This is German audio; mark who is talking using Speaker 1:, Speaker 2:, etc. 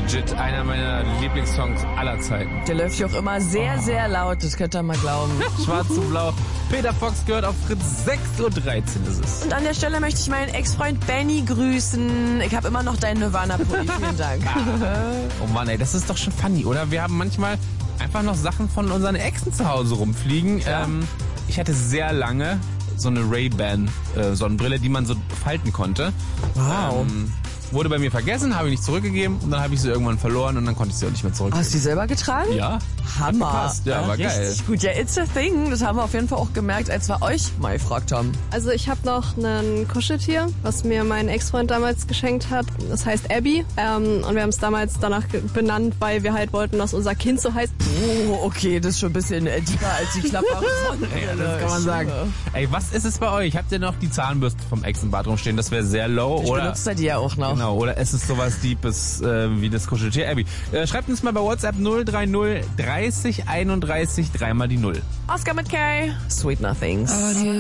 Speaker 1: legit einer meiner Lieblingssongs aller Zeiten.
Speaker 2: Der läuft ja auch immer sehr, sehr laut, das könnt ihr mal glauben.
Speaker 1: Schwarz zu blau. Peter Fox gehört auf Fritz, 6:13 Uhr ist es.
Speaker 2: Und an der Stelle möchte ich meinen Ex-Freund Benny grüßen. Ich habe immer noch deinen Nirvana-Pulli, vielen Dank.
Speaker 1: Oh Mann, ey, das ist doch schon funny, oder? Wir haben manchmal einfach noch Sachen von unseren Exen zu Hause rumfliegen.
Speaker 2: Ja.
Speaker 1: Ich hatte sehr lange so eine Ray-Ban Sonnenbrille, die man so falten konnte.
Speaker 2: Wow.
Speaker 1: Wurde bei mir vergessen, habe ich nicht zurückgegeben und dann habe ich sie irgendwann verloren und dann konnte ich sie auch nicht mehr zurückgeben.
Speaker 2: Hast du die selber getragen?
Speaker 1: Ja.
Speaker 2: Hammer.
Speaker 1: Passt. Ja, war geil.
Speaker 2: Richtig gut. Ja, it's a thing. Das haben wir auf jeden Fall auch gemerkt, als wir euch mal gefragt haben.
Speaker 3: Also ich habe noch ein Kuscheltier, was mir mein Ex-Freund damals geschenkt hat. Das heißt Abby. Und wir haben es damals danach benannt, weil wir halt wollten, dass unser Kind so heißt.
Speaker 2: Oh, okay, das ist schon ein bisschen tiefer als die klappbare Sonnenbrille.
Speaker 1: Ja, das kann man sagen. Ey, was ist es bei euch? Habt ihr noch die Zahnbürste vom Ex im Bad rumstehen? Das wäre sehr low.
Speaker 2: Ich benutze die ja auch noch.
Speaker 1: Genau, oder ist es sowas Deepes wie das Kuscheltier Abby? Schreibt uns mal bei WhatsApp 030 30 31 3 mal die 0.
Speaker 2: Oscar mit K. Sweet Nothings.